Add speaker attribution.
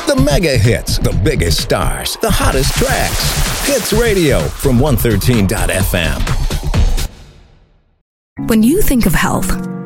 Speaker 1: The mega hits, the biggest stars, the hottest tracks. Hits Radio from 113.fm.
Speaker 2: When you think of health,